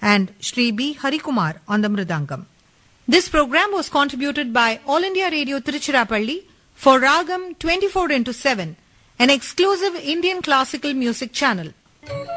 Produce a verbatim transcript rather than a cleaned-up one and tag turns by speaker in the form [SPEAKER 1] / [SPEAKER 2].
[SPEAKER 1] and Shri B. Harikumar on the Mridangam. This program was contributed by All India Radio Tiruchirappalli for Ragam twenty-four into seven, an exclusive Indian classical music channel.